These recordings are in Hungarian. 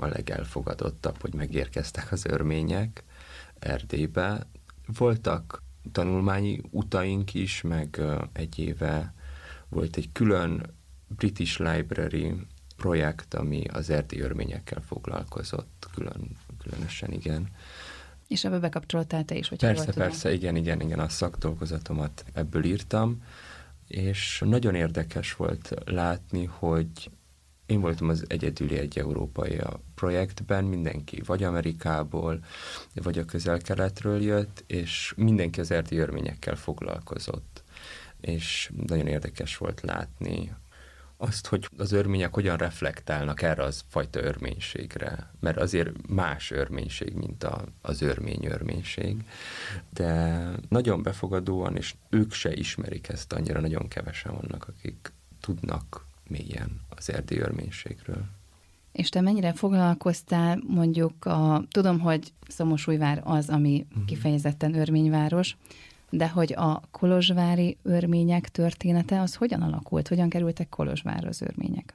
a legelfogadottabb, hogy megérkeztek az örmények Erdélybe. Voltak tanulmányi utaink is, meg egy éve volt egy külön British Library projekt, ami az erdélyi örményekkel foglalkozott, különösen, igen. És ebbe bekapcsoltál te is, hogy Persze, igen, a szakdolgozatomat ebből írtam, és nagyon érdekes volt látni, hogy én voltam az egyedüli egy európai a projektben, mindenki vagy Amerikából, vagy a Közel-Keletről jött, és mindenki az erdélyi örményekkel foglalkozott. És nagyon érdekes volt látni azt, hogy az örmények hogyan reflektálnak erre az fajta örménységre, mert azért más örménység, mint az örménység, de nagyon befogadóan, és ők se ismerik ezt annyira, nagyon kevesen vannak, akik tudnak mélyen az erdélyi örménységről. És te mennyire foglalkoztál mondjuk tudom, hogy Szamosújvár az, ami kifejezetten örményváros, de hogy a kolozsvári örmények története az hogyan alakult? Hogyan kerültek Kolozsvárra az örmények?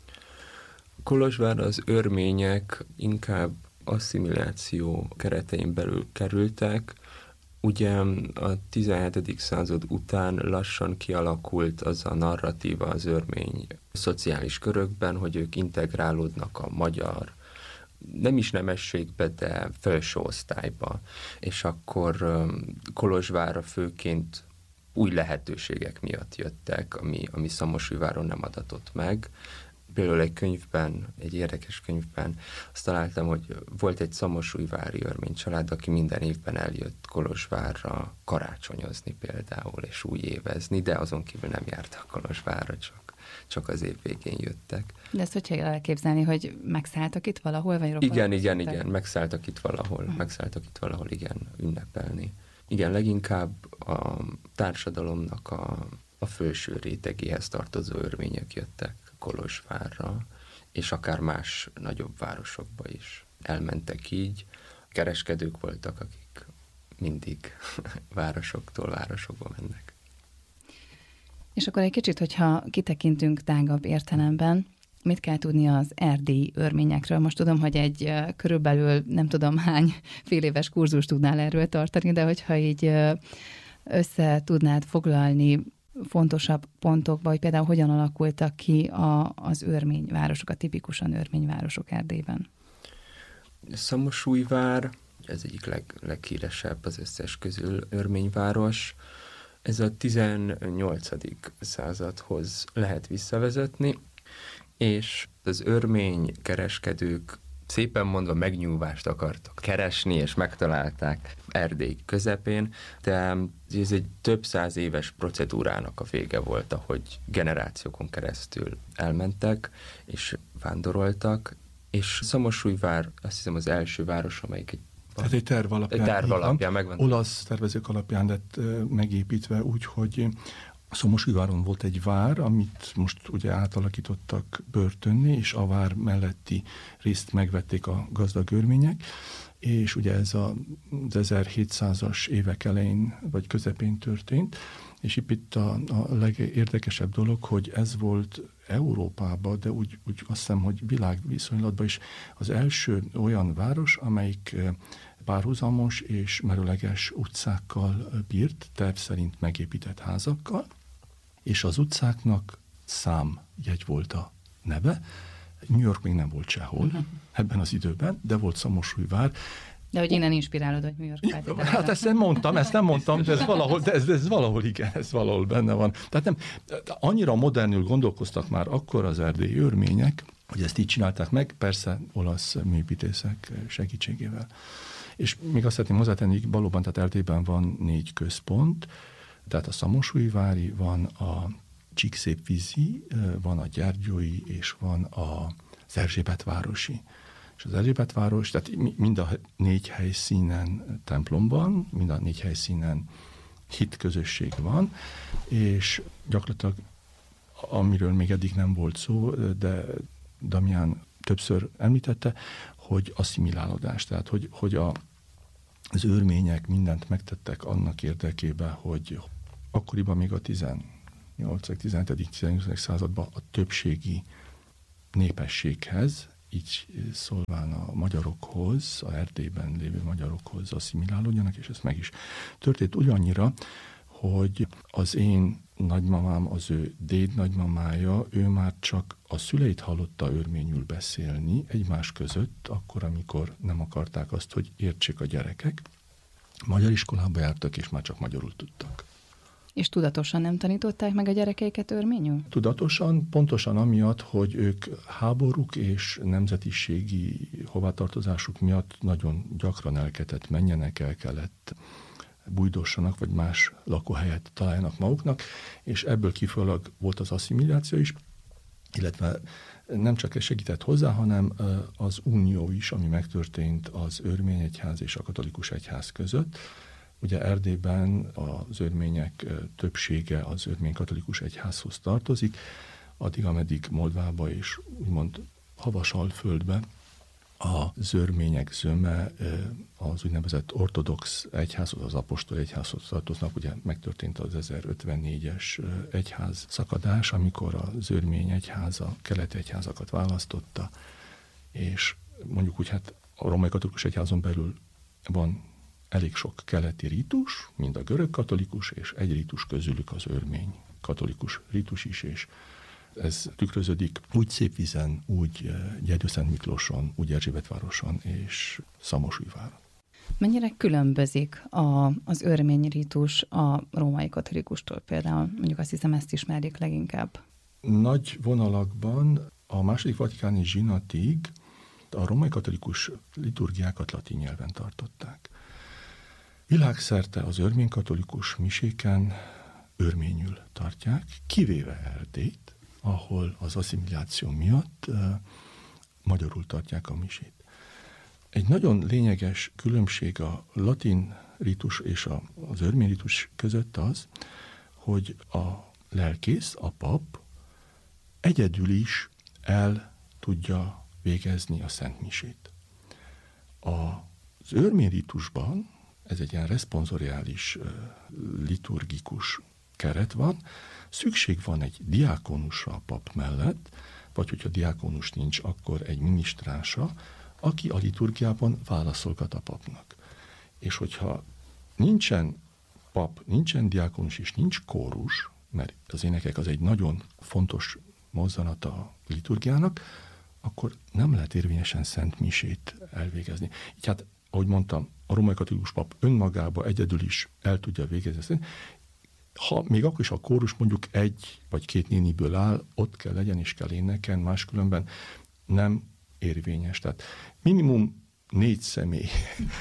Kolozsvárra az örmények inkább asszimiláció keretein belül kerültek. Ugye a 17. század után lassan kialakult az a narratíva az örmény szociális körökben, hogy ők integrálódnak a magyar, nem is nemességbe, de felső osztályba. És akkor Kolozsvárra főként új lehetőségek miatt jöttek, ami Szamosújváron nem adatott meg. Például egy érdekes könyvben azt találtam, hogy volt egy szamosújvári örmény család, aki minden évben eljött Kolozsvárra karácsonyozni például, és új évezni, de azon kívül nem jártak Kolozsvárra, csak az év végén jöttek. De ezt hogy kell elképzelni, hogy megszálltak itt valahol, vagy Igen, megszálltak itt valahol, igen, ünnepelni. Igen, leginkább a társadalomnak a felső rétegéhez tartozó örmények jöttek Kolozsvárra, és akár más nagyobb városokba is elmentek így. Kereskedők voltak, akik mindig városoktól városokba mennek. És akkor egy kicsit, hogyha kitekintünk tágabb értelemben, mit kell tudni az erdélyi örményekről? Most tudom, hogy egy körülbelül nem tudom hány féléves kurzus tudnál erről tartani, de hogyha így össze tudnád foglalni fontosabb pontokba, hogy például hogyan alakultak ki az örményvárosok, a tipikusan örményvárosok Erdélyben? Szamosújvár, ez egyik leghíresebb az összes közül örményváros. Ez a 18. századhoz lehet visszavezetni, és az örmény kereskedők szépen mondva megnyúvást akartak keresni, és megtalálták Erdély közepén, de ez egy több száz éves procedúrának a vége volt, ahogy generációkon keresztül elmentek, és vándoroltak, és Szamosújvár azt hiszem az első város, amelyik tehát egy terv alapján megvan. Olasz tervezők alapján lett megépítve úgy, hogy Szamosújváron volt egy vár, amit most ugye átalakítottak börtönné, és a vár melletti részt megvették a gazdag örmények, és ugye ez az 1700-as évek elején vagy közepén történt, és itt a legérdekesebb dolog, hogy ez volt Európában, de úgy azt hiszem, hogy világviszonylatban is az első olyan város, amelyik párhuzamos és merőleges utcákkal bírt, terv szerint megépített házakkal, és az utcáknak számjegy volt a neve. New York még nem volt sehol ebben az időben, de volt Szamosújvár. De hogy innen inspirálod, hogy New York feltétlenül. Hát ezt nem mondtam, de ez valahol igen, ez valahol benne van. Tehát nem, annyira modernül gondolkoztak már akkor az erdélyi örmények, hogy ezt így csinálták meg, persze olasz műépítészek segítségével. És még azt szeretném hozzátenni, hogy valóban, tehát Erdélyben van 4 központ, tehát a szamosújvári, van a Csíkszépvízi, van a Gyergyói, és van az Erzsébetvárosi. És az Erzsébetváros, tehát mind a 4 helyszínen templom van, mind a 4 helyszínen hitközösség van, és gyakorlatilag, amiről még eddig nem volt szó, de Damián többször említette, hogy asszimilálódás, tehát hogy az örmények mindent megtettek annak érdekében, hogy akkoriban még a 18., 17., 18. században a többségi népességhez így szólván a magyarokhoz, a Erdélyben lévő magyarokhoz asszimilálódjanak, és ez meg is történt olyannyira, hogy az én nagymamám, az ő déd nagymamája, ő már csak a szüleit hallotta örményül beszélni egymás között, akkor, amikor nem akarták azt, hogy értsék a gyerekek. Magyar iskolába jártak, és már csak magyarul tudtak. És tudatosan nem tanították meg a gyerekeiket örményül? Tudatosan, pontosan amiatt, hogy ők háborúk és nemzetiségi hovatartozásuk miatt nagyon gyakran elketett menjenek, el kellett bújdossanak, vagy más lakóhelyet találjanak maguknak, és ebből kifolyólag volt az asszimiláció is, illetve nem csak ez segített hozzá, hanem az unió is, ami megtörtént az örmény egyház és a katolikus egyház között. Ugye Erdélyben az örmények többsége az örmény katolikus egyházhoz tartozik, addig, ameddig Moldvába és úgymond Havasalföldbe az örmények zöme az úgynevezett ortodox egyházhoz, az apostoli egyházhoz tartoznak. Ugye megtörtént az 1054-es egyház szakadás, amikor az örmény egyház a keleti egyházakat választotta, és mondjuk úgy, hát a római katolikus egyházon belül van elég sok keleti rítus, mind a görög katolikus, és egy rítus közülük az örmény katolikus rítus is, és ez tükröződik úgy Szépvízen, úgy Gyergyószent Miklóson, úgy Erzsébetvároson és Szamosújváron. Mennyire különbözik az örmény rítus a római katolikustól például? Mondjuk azt hiszem, ezt ismerjük leginkább. Nagy vonalakban a második vatikáni zsinatig a római katolikus liturgiákat latin nyelven tartották. Világszerte az örmény katolikus miséken örményül tartják, kivéve Erdélyt, ahol az asszimiláció miatt magyarul tartják a misét. Egy nagyon lényeges különbség a latin ritus és az örmény ritus között az, hogy a lelkész, a pap egyedül is el tudja végezni a szent misét. Az örmény ritusban ez egy ilyen responsoriális, liturgikus keret van, szükség van egy diákonusra a pap mellett, vagy hogyha diákonus nincs, akkor egy minisztránsa, aki a liturgiában válaszolgat a papnak. És hogyha nincsen pap, nincsen diákonus és nincs kórus, mert az énekek az egy nagyon fontos mozzanata a liturgiának, akkor nem lehet érvényesen szent misét elvégezni. Így hát, ahogy mondtam, a római katolikus pap önmagába egyedül is el tudja végezni. Ha még akkor is a kórus mondjuk egy vagy két néniből áll, ott kell legyen és kell énekelni, máskülönben nem érvényes. Tehát minimum 4 személy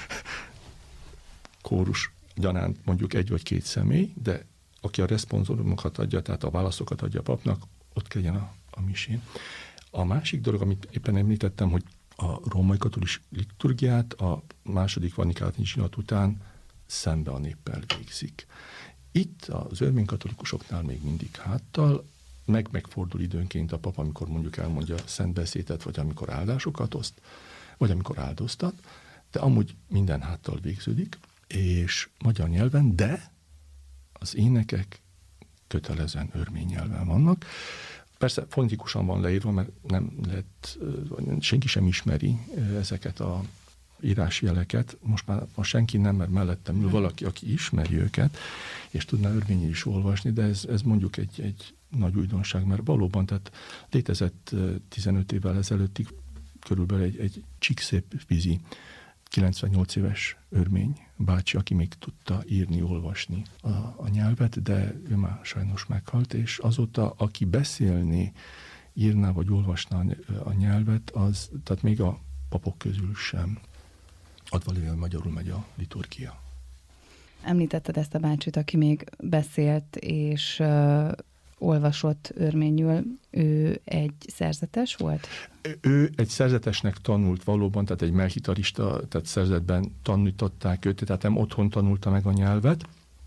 kórus gyanánt mondjuk 1 vagy 2 személy, de aki a responsoromokat adja, tehát a válaszokat adja a papnak, ott kell legyen a misén. A másik dolog, amit éppen említettem, hogy a római katolikus liturgiát a második vatikáni zsinat után szembe a néppel végzik. Itt az örmény katolikusoknál még mindig háttal, megfordul időnként a pap, amikor mondjuk elmondja szentbeszédet, vagy amikor áldásokat oszt, vagy amikor áldoztat, de amúgy minden háttal végződik, és magyar nyelven, de az énekek kötelezően örmény nyelven vannak. Persze fonetikusan van leírva, mert nem lehet, senki sem ismeri ezeket a írási jeleket. Most már senki nem, mert mellettem ül valaki, aki ismeri őket, és tudná örményül is olvasni, de ez mondjuk egy nagy újdonság, mert valóban, tehát létezett 15 évvel ezelőttig körülbelül egy csíkszépvízi 98 éves örmény bácsi, aki még tudta írni, olvasni a nyelvet, de ő már sajnos meghalt, és azóta, aki beszélni, írná vagy olvasná a nyelvet, az, tehát még a papok közül sem adva magyarul megy a liturgia. Említetted ezt a bácsit, aki még beszélt és olvasott örményül. Ő egy szerzetes volt? Ő egy szerzetesnek tanult valóban, tehát egy melchitarista, tehát szerzetben tanították őt, tehát nem otthon tanulta meg a nyelvet,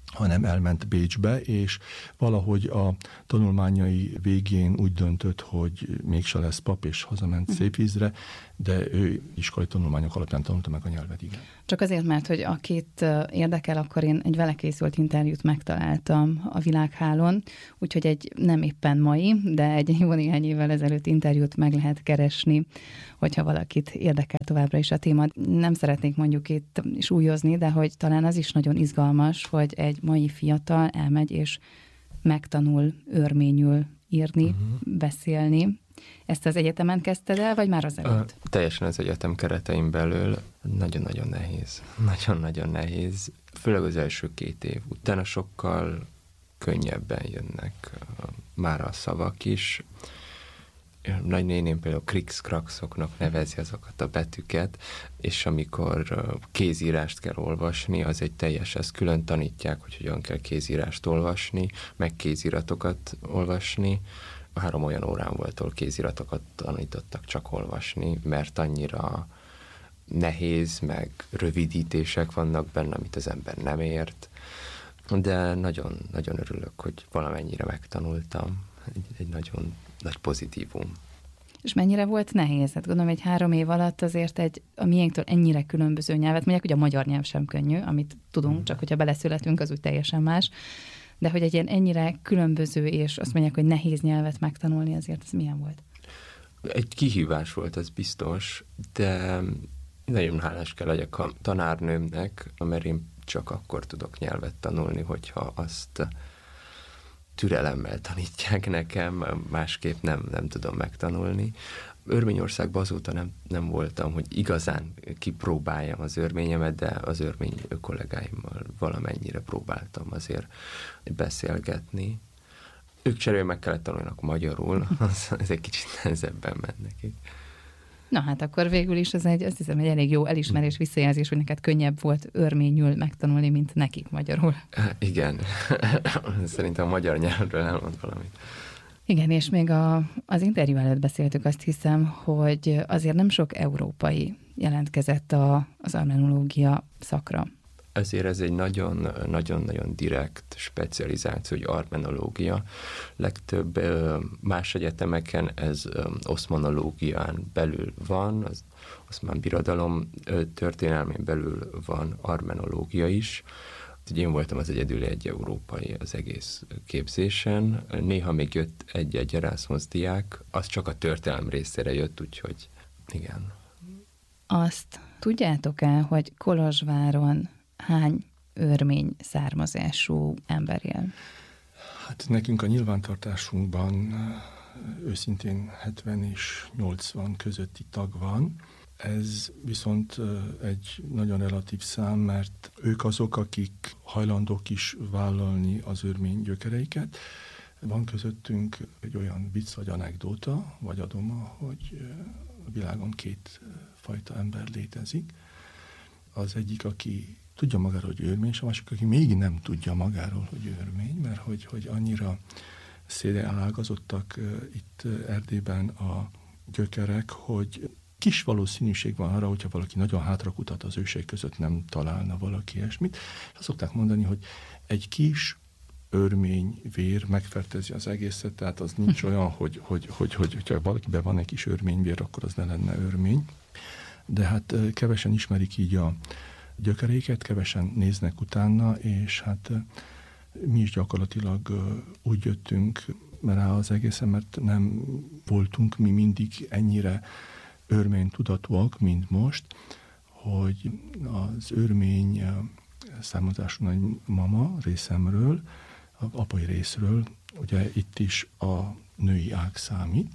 hanem elment Bécsbe, és valahogy a tanulmányai végén úgy döntött, hogy mégse lesz pap, és hazament Szépvízre, de ő iskolai tanulmányok alapján tanulta meg a nyelvet, igen. Csak azért, mert hogy akit érdekel, akkor én egy vele készült interjút megtaláltam a Világhálón, úgyhogy egy nem éppen mai, de egy jó néhány évvel ezelőtt interjút meg lehet keresni, hogyha valakit érdekel továbbra is a téma. Nem szeretnék mondjuk itt súlyozni, de hogy talán az is nagyon izgalmas, hogy egy mai fiatal elmegy és megtanul örményül írni, beszélni. Ezt az egyetemen kezdted el, vagy már azelőtt? Teljesen az egyetem keretein belül. Nagyon-nagyon nehéz. Nagyon-nagyon nehéz. Főleg az első 2 év. Utána sokkal könnyebben jönnek már a szavak is. Nagynéném például krikszkrakszoknak nevezi azokat a betűket, és amikor kézírást kell olvasni, az egy teljes, ezt külön tanítják, hogy hogyan kell kézírást olvasni, meg kéziratokat olvasni. 3 olyan órán volt, ahol kéziratokat tanítottak csak olvasni, mert annyira nehéz, meg rövidítések vannak benne, amit az ember nem ért. De nagyon, nagyon örülök, hogy valamennyire megtanultam. Egy nagyon nagy pozitívum. És mennyire volt nehéz? Hát gondolom, egy 3 év alatt azért a miénktől ennyire különböző nyelvet, mondják, hogy a magyar nyelv sem könnyű, amit tudunk, csak hogyha beleszületünk, az úgy teljesen más. De hogy egy ilyen ennyire különböző, és azt mondják, hogy nehéz nyelvet megtanulni, azért ez milyen volt? Egy kihívás volt, az biztos, de nagyon hálás kell legyek a tanárnőmnek, mert én csak akkor tudok nyelvet tanulni, hogyha azt türelemmel tanítják nekem, másképp nem tudom megtanulni. Örményországban azóta nem voltam, hogy igazán kipróbáljam az örményemet, de az örmény kollégáimmal valamennyire próbáltam azért beszélgetni. Ők cserébe meg kellett tanulnak magyarul, ez egy kicsit nehezebben ment nekik. Na hát akkor végül is ez azt hiszem, egy elég jó elismerés, visszajelzés, hogy neked könnyebb volt örményül megtanulni, mint nekik magyarul. Igen, szerintem a magyar nyelvről elmond valamit. Igen, és még az interjú előtt beszéltük, azt hiszem, hogy azért nem sok európai jelentkezett az armenológia szakra. Ezért ez egy nagyon-nagyon direkt specializáció, hogy armenológia. Legtöbb más egyetemeken ez oszmanológián belül van, az oszmán birodalom történelmén belül van armenológia is. Én voltam az egyedüli egy európai az egész képzésen. Néha még jött egy Erasmus diák, az csak a történelem részére jött, úgyhogy igen. Azt tudjátok-e, hogy Kolozsváron hány örmény származású ember él? Hát nekünk a nyilvántartásunkban őszintén 70 és 80 közötti tag van. Ez viszont egy nagyon relatív szám, mert ők azok, akik hajlandók is vállalni az örmény gyökereiket. Van közöttünk egy olyan vicc vagy anekdóta, vagy adoma, hogy a világon 2 fajta ember létezik. Az egyik, aki tudja magáról, hogy örmény, és a másik, aki még nem tudja magáról, hogy örmény, mert hogy annyira széle ágazottak itt Erdélyben a gyökerek, hogy kis valószínűség van arra, hogyha valaki nagyon hátrakutat az ősei között, nem találna valaki ilyesmit. Azt szokták mondani, hogy egy kis örmény vér megfertőzi az egészet, tehát az nincs olyan, hogyha valakiben van egy kis örményvér, akkor az ne lenne örmény. De hát kevesen ismerik így a gyökereiket, kevesen néznek utána, és hát mi is gyakorlatilag úgy jöttünk rá az egészen, mert nem voltunk mi mindig ennyire örmény tudatúak, mint most, hogy az örmény származású nagymama részemről, az apai részről, ugye itt is a női ág számít,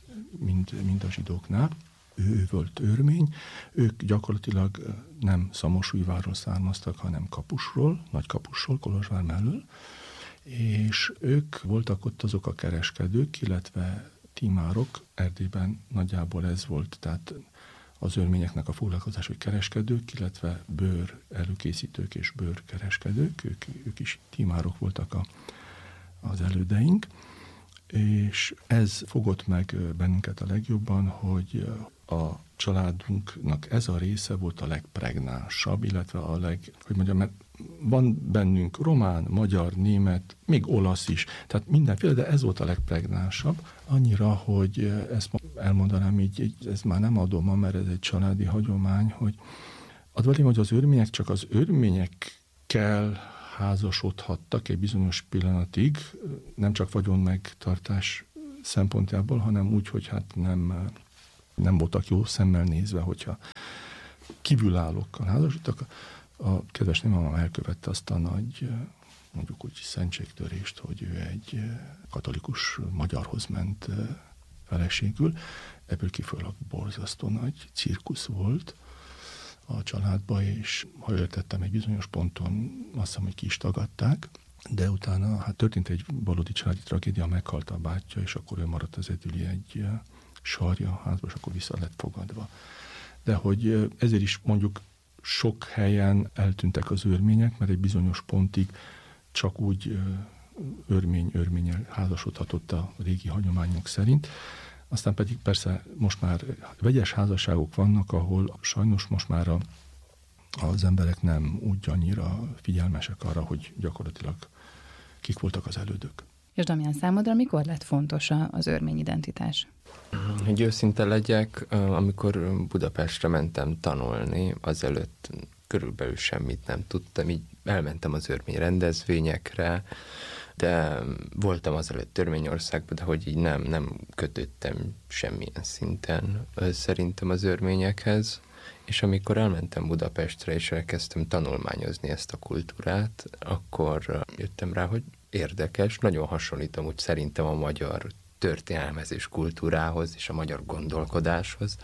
mind a zsidóknál. Ő volt örmény, ők gyakorlatilag nem Szamosújvárról származtak, hanem Kapusról, Nagykapusról, Kolozsvár mellől, és ők voltak ott azok a kereskedők, illetve timárok, Erdélyben nagyjából ez volt, tehát az örményeknek a foglalkozás, hogy kereskedők, illetve bőr előkészítők és bőrkereskedők, ők is timárok voltak az elődeink, és ez fogott meg bennünket a legjobban, hogy a családunknak ez a része volt a legpregnánsabb, illetve mert van bennünk román, magyar, német, még olasz is, tehát mindenféle, de ez volt a legpregnánsabb. Annyira, hogy ezt elmondanám így, ez már nem adoma, mert ez egy családi hagyomány, hogy advalém, hogy az örmények csak az örményekkel házasodhattak egy bizonyos pillanatig, nem csak vagyon megtartás szempontjából, hanem úgy, hogy hát nem voltak jó szemmel nézve, hogyha kívülállókkal házasodtak. A kedves némamám elkövette azt a nagy, mondjuk úgy szentségtörést, hogy ő egy katolikus magyarhoz ment feleségül. Ebből kifolyólag borzasztó nagy cirkusz volt a családba, és ha jól tettem, egy bizonyos ponton azt hiszem, hogy ki is tagadták, de utána hát történt egy valódi családi tragédia, meghalt a bátyja, és akkor ő maradt az egyedüli egy sarja házba, és akkor vissza lett fogadva. De hogy ezért is mondjuk sok helyen eltűntek az örmények, mert egy bizonyos pontig csak úgy örménnyel házasodhatott a régi hagyományok szerint. Aztán pedig persze most már vegyes házasságok vannak, ahol sajnos most már az emberek nem úgy annyira figyelmesek arra, hogy gyakorlatilag kik voltak az elődök. És Damián, számodra mikor lett fontos az örmény identitás? Hogy őszinte legyek, amikor Budapestre mentem tanulni, azelőtt körülbelül semmit nem tudtam, így elmentem az örmény rendezvényekre, de voltam azelőtt Törvényországban, de hogy így nem kötöttem semmilyen szinten szerintem az örményekhez, és amikor elmentem Budapestre, és elkezdtem tanulmányozni ezt a kultúrát, akkor jöttem rá, hogy érdekes, nagyon hasonlítom úgy szerintem a magyar történelmez és kultúrához, és a magyar gondolkodáshoz.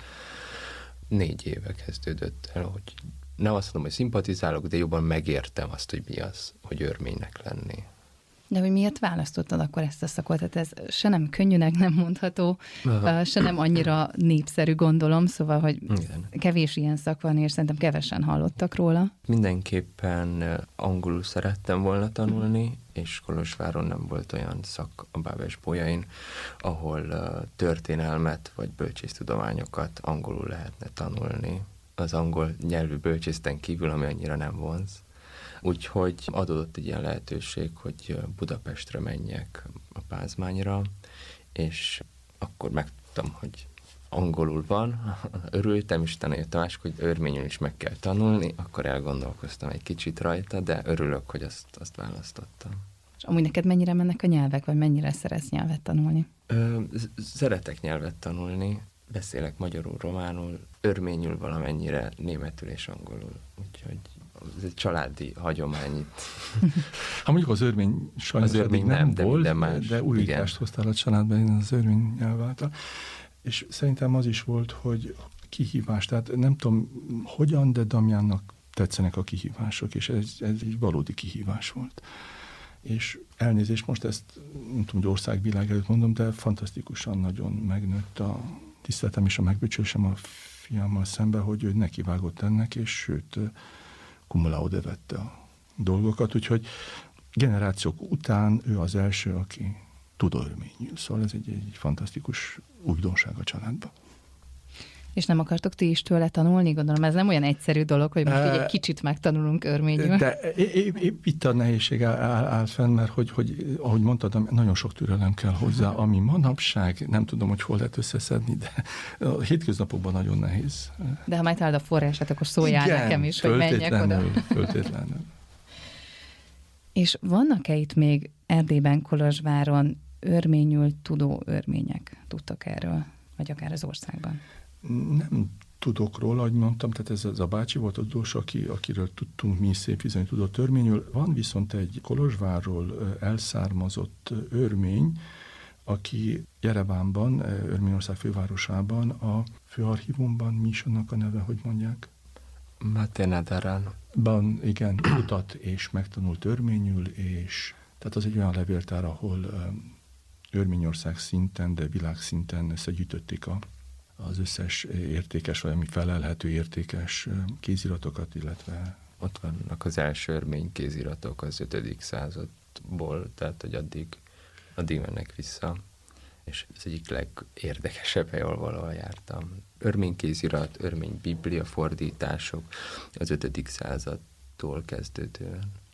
4 éve kezdődött el, hogy nem azt mondom, hogy szimpatizálok, de jobban megértem azt, hogy mi az, hogy örménynek lenni. De hogy miért választottad akkor ezt a szakot? Tehát ez se nem könnyűnek nem mondható, se nem annyira népszerű, gondolom, szóval, hogy igen, kevés ilyen szak van, és szerintem kevesen hallottak róla. Mindenképpen angolul szerettem volna tanulni, és Kolozsváron nem volt olyan szak a Bábes-Bolyain, ahol történelmet vagy bölcsésztudományokat angolul lehetne tanulni. Az angol nyelvű bölcsészten kívül, ami annyira nem vonz. Úgyhogy adódott egy ilyen lehetőség, hogy Budapestre menjek a Pázmányra, és akkor megtudtam, hogy angolul van, örültem, és utána jött a másik, hogy örményül is meg kell tanulni, akkor elgondolkoztam egy kicsit rajta, de örülök, hogy azt választottam. És amúgy neked mennyire mennek a nyelvek, vagy mennyire szeretsz nyelvet tanulni? Szeretek nyelvet tanulni, beszélek magyarul, románul, örményül valamennyire, németül és angolul, úgyhogy ez egy családi hagyomány itt. Hát mondjuk az örmény sajnos az örmény nem volt, de újítást hoztál a családban az örmény nyelv által. És szerintem az is volt, hogy kihívás, tehát nem tudom hogyan, de Damiánnak tetszenek a kihívások, és ez egy valódi kihívás volt. És elnézést, most ezt nem tudom, hogy országvilág előtt mondom, de fantasztikusan nagyon megnőtt a tiszteletem és a megbecsülésem a fiammal szemben, hogy ő nekivágott ennek, és sőt, cum laude vette a dolgokat, úgyhogy generációk után ő az első, aki tud örményül. Szóval ez egy fantasztikus újdonság a családban. És nem akartok ti is tőle tanulni? Gondolom, ez nem olyan egyszerű dolog, hogy most így egy kicsit megtanulunk örményül. De épp itt a nehézség áll fenn, mert hogy ahogy mondtad, nagyon sok türelem kell hozzá, ami manapság, nem tudom, hogy hol lehet összeszedni, de a hétköznapokban nagyon nehéz. De ha megtalálod a forrását, akkor szóljál nekem is, hogy menjek oda. Föltétlenül. És vannak-e itt még Erdélyben, Kolozsváron örményül tudó örmények? Tudtok erről? Vagy akár az országban? Nem tudok róla, ahogy mondtam, tehát ez a bácsi volt a tudós, akiről tudtunk mi szép bizony tudott örményül. Van viszont egy Kolozsvárról elszármazott örmény, aki Jerevánban, Örményország fővárosában, a főarchívumban, mi is annak a neve, hogy mondják? Máté-Nadarán. Igen, kutat és megtanult örményül, és tehát az egy olyan levéltár, ahol Örményország szinten, de világszinten összegyűjtötték az összes értékes, vagy ami felelhető értékes kéziratokat, illetve... Ott vannak az első örmény kéziratok az 5. századból, tehát hogy addig mennek vissza. És ez egyik legérdekesebb hely, ahol valahol jártam. Örmény kézirat, örmény biblia fordítások az 5. századtól kezdődően.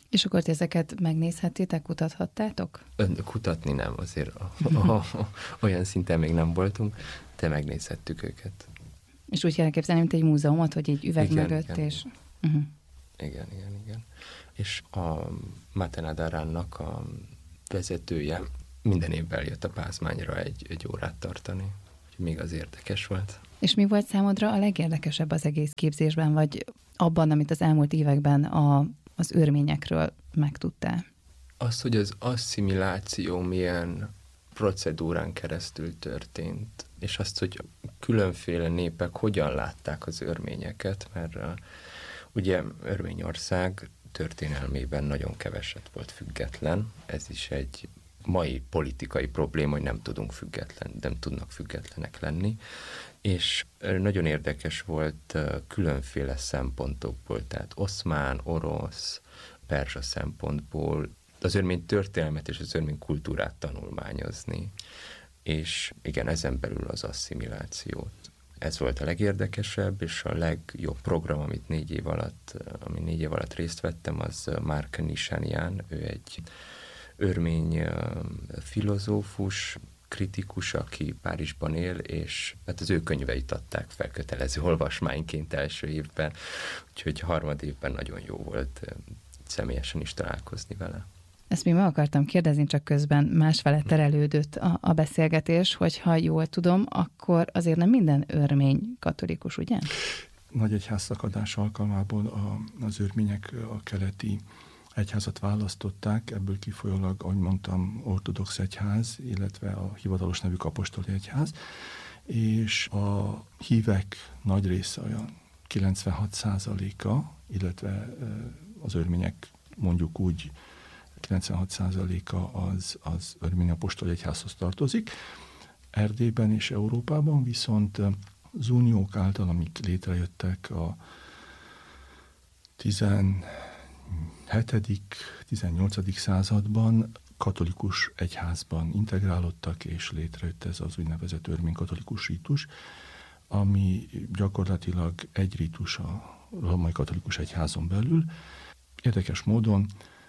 És akkor ezeket megnézhetitek, kutathattátok? Kutatni nem, azért olyan szinten még nem voltunk, de megnézhettük őket. És úgy kell elképzelni, mint egy múzeumot, hogy így üveg mögött, igen, és... Igen. És a Matenadarannak a vezetője minden évvel jött a Pázmányra egy órát tartani. Még az érdekes volt. És mi volt számodra a legérdekesebb az egész képzésben, vagy abban, amit az elmúlt években az örményekről megtudtál? Az, hogy az asszimiláció milyen procedúrán keresztül történt, és azt, hogy különféle népek hogyan látták az örményeket, mert ugye Örményország történelmében nagyon keveset volt független, ez is egy mai politikai probléma, hogy nem tudnak függetlenek lenni, és nagyon érdekes volt különféle szempontokból, tehát oszmán, orosz, perzsa szempontból az örmény történelmet és az örmény kultúrát tanulmányozni, és igen, ezen belül az asszimilációt. Ez volt a legérdekesebb, és a legjobb program, amit 4 év alatt részt vettem, az Mark Nishanian, ő egy örmény filozófus, kritikus, aki Párizsban él, és hát az ő könyveit adták fel kötelező olvasmányként első évben, úgyhogy harmadévben nagyon jó volt személyesen is találkozni vele. Ezt még meg akartam kérdezni, csak közben másfele terelődött a beszélgetés, hogyha jól tudom, akkor azért nem minden örmény katolikus, ugye? Nagyegyház szakadás alkalmából az örmények a keleti egyházat választották, ebből kifolyólag, ahogy mondtam, ortodox egyház, illetve a hivatalos nevük apostoli egyház, és a hívek nagy része, olyan 96%-a, illetve az örmények mondjuk úgy 96%-a az örmény apostoli egyházhoz tartozik. Erdélyben és Európában viszont az uniók által, amik létrejöttek a 17.-18. században katolikus egyházban integrálódtak, és létrejött ez az úgynevezett örmény katolikus rítus, ami gyakorlatilag egy rítus a római katolikus egyházon belül. Érdekes módon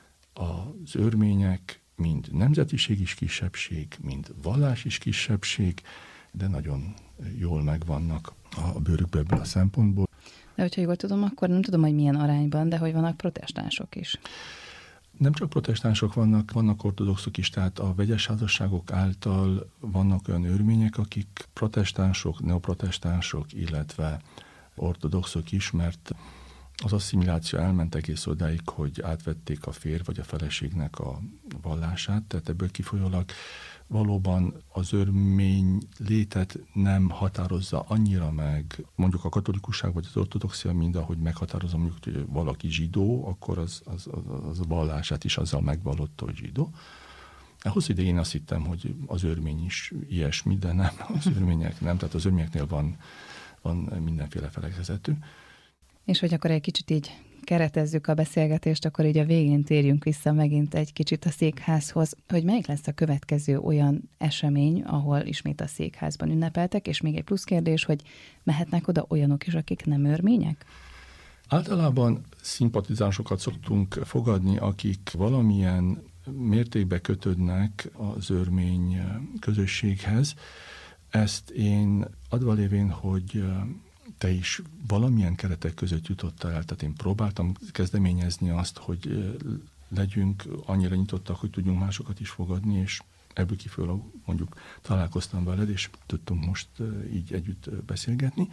az örmények mind nemzetiség is kisebbség, mind vallás is kisebbség, de nagyon jól megvannak a bőrükbe ebből a szempontból. De hogyha jól tudom, akkor nem tudom, hogy milyen arányban, de hogy vannak protestánsok is. Nem csak protestánsok vannak ortodoxok is, tehát a vegyes házasságok által vannak olyan örmények, akik protestánsok, neoprotestánsok, illetve ortodoxok is, mert az asszimiláció elment egész odáig, hogy átvették a férj vagy a feleségnek a vallását, tehát ebből kifolyólag valóban az örmény létet nem határozza annyira meg, mondjuk a katolikusság vagy az ortodoxia, mint ahogy meghatározza mondjuk, hogy valaki zsidó, akkor az a vallását is azzal megvallotta, hogy zsidó. Hosszú ideig én azt hittem, hogy az örmény is ilyesmi, de nem, az örmények nem, tehát az örményeknél van mindenféle felekezetű. És hogy akkor egy kicsit így keretezzük a beszélgetést, akkor így a végén térjünk vissza megint egy kicsit a székházhoz, hogy melyik lesz a következő olyan esemény, ahol ismét a székházban ünnepeltek, és még egy plusz kérdés, hogy mehetnek oda olyanok is, akik nem örmények? Általában szimpatizánsokat szoktunk fogadni, akik valamilyen mértékben kötődnek az örmény közösséghez. Ezt én adva lévén, hogy te is valamilyen keretek között jutottál el, tehát én próbáltam kezdeményezni azt, hogy legyünk annyira nyitottak, hogy tudjunk másokat is fogadni, és ebből kifolyólag mondjuk találkoztam veled, és tudtunk most így együtt beszélgetni.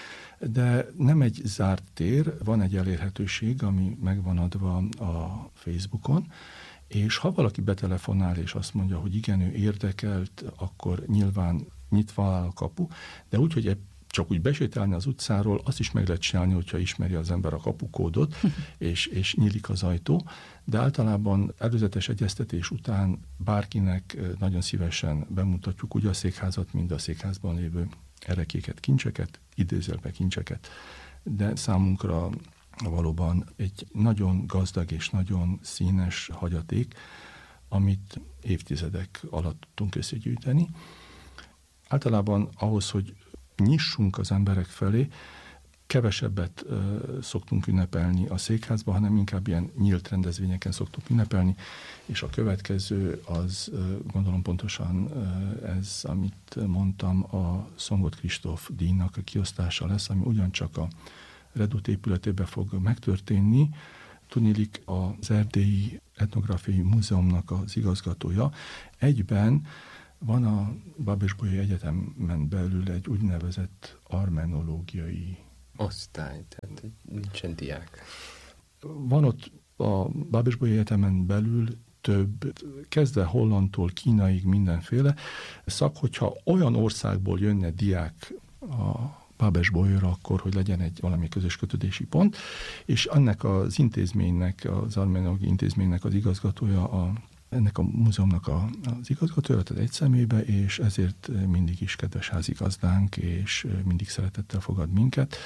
De nem egy zárt tér, van egy elérhetőség, ami meg van adva a Facebookon, és ha valaki betelefonál, és azt mondja, hogy igen, ő érdekelt, akkor nyilván nyitva áll a kapu, de úgy, hogy csak úgy besétálni az utcáról, azt is meg lehet csinálni, hogyha ismeri az ember a kapukódot, és nyílik az ajtó, de általában előzetes egyeztetés után bárkinek nagyon szívesen bemutatjuk úgy a székházat, mind a székházban lévő erekéket, kincseket, idézőjelben kincseket, de számunkra valóban egy nagyon gazdag és nagyon színes hagyaték, amit évtizedek alatt tudtunk összegyűjteni. Általában ahhoz, hogy nyissunk az emberek felé, kevesebbet szoktunk ünnepelni a székházban, hanem inkább ilyen nyílt rendezvényeken szoktuk ünnepelni, és a következő az gondolom pontosan ez, amit mondtam, a Szongot Kristóf díjnak a kiosztása lesz, ami ugyancsak a Redut épületében fog megtörténni. Tudniillik, az Erdélyi Etnográfiai Múzeumnak az igazgatója egyben van a Babes-Bolyai Egyetemen belül egy úgynevezett armenológiai osztály, tehát nincsen diák. Van ott a Babes-Bolyai Egyetemen belül több, kezdve Hollandtól Kínaig mindenféle szak, hogyha olyan országból jönne diák a Babes-Bolyaira, akkor hogy legyen egy valami közös kötődési pont, és ennek az intézménynek, az armenológiai intézménynek az igazgatója, ennek a múzeumnak az igazgatója, tehát egy személybe, és ezért mindig is kedves házigazdánk, és mindig szeretettel fogad minket,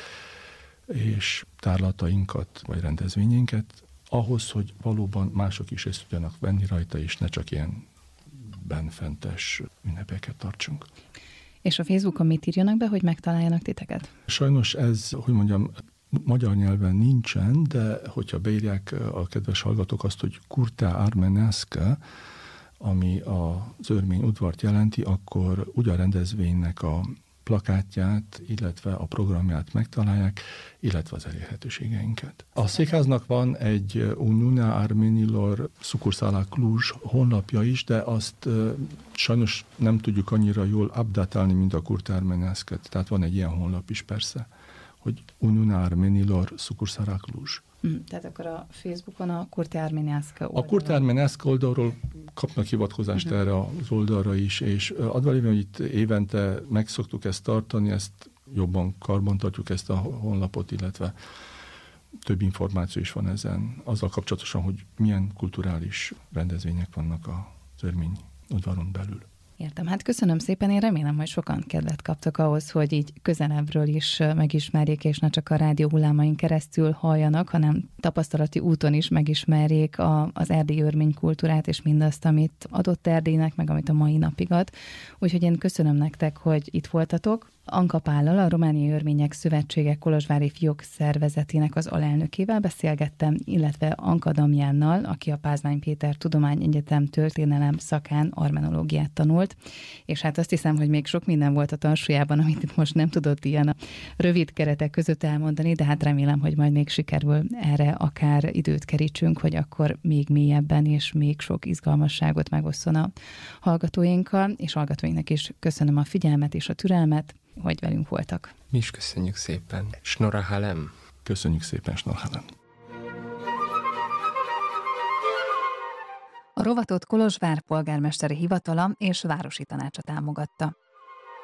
és tárlatainkat, vagy rendezvényeinket, ahhoz, hogy valóban mások is részt tudjanak venni rajta, és ne csak ilyen benfentes ünnepeket tartsunk. És a Facebookon mit írjanak be, hogy megtaláljanak titeket? Sajnos ez, hogy mondjam, magyar nyelven nincsen, de hogyha beírják a kedves hallgatók azt, hogy Curtea Armenească, ami az örmény udvart jelenti, akkor úgy a rendezvénynek a plakátját, illetve a programját megtalálják, illetve az elérhetőségeinket. A székháznak van egy Uniunea Armenilor Sucursala Cluj honlapja is, de azt sajnos nem tudjuk annyira jól updatálni, mint a Curtea Armenească. Tehát van egy ilyen honlap is persze, hogy Uniunea Armenilor Sucursala Cluj. Tehát akkor a Facebookon a Curtea Armenească oldalon. A Curtea Armenească oldalról kapnak hivatkozást erre az oldalra is, és adva lévén, hogy itt évente meg szoktuk ezt tartani, ezt jobban karbantartjuk ezt a honlapot, illetve több információ is van ezen, azzal kapcsolatosan, hogy milyen kulturális rendezvények vannak az örmény udvaron belül. Értem, hát köszönöm szépen, én remélem, hogy sokan kedvet kaptak ahhoz, hogy így közelebbről is megismerjék, és ne csak a rádió hullámain keresztül halljanak, hanem tapasztalati úton is megismerjék az erdélyi örmény kultúrát, és mindazt, amit adott Erdélynek, meg amit a mai napig ad. Úgyhogy én köszönöm nektek, hogy itt voltatok. Anka Pállal, a Romániai Örmények Szövetsége kolozsvári fiók szervezetének az alelnökével beszélgettem, illetve Anka Damjánnal, aki a Pázmány Péter Tudományegyetem történelem szakán armenológiát tanult, és hát azt hiszem, hogy még sok minden volt a tarsójában, amit itt most nem tudott ilyen a rövid keretek között elmondani, de hát remélem, hogy majd még sikerül erre akár időt kerítsünk, hogy akkor még mélyebben és még sok izgalmasságot megosszon a hallgatóinkkal, és hallgatóinknak is köszönöm a figyelmet és a türelmet, hogy velünk voltak. Mi is köszönjük szépen. Snorra Halem. Köszönjük szépen, Snorra Halem. A rovatot Kolozsvár polgármesteri hivatala és városi tanácsa támogatta.